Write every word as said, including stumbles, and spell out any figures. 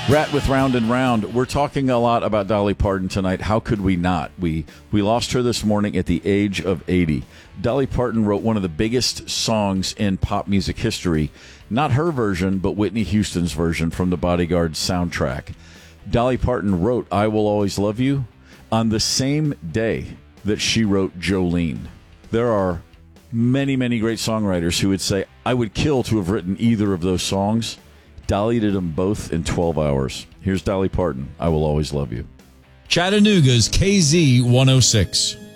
Rat with Round and Round. We're talking a lot about Dolly Parton tonight. How could we not? We we lost her this morning at the age of eighty. Dolly Parton wrote one of the biggest songs in pop music history. Not her version, but Whitney Houston's version from the Bodyguard soundtrack. Dolly Parton wrote I Will Always Love You on the same day that she wrote Jolene. There are many, many great songwriters who would say, I would kill to have written either of those songs. Dolly did them both in twelve hours. Here's Dolly Parton, I Will Always Love You. Chattanooga's K Z one oh six.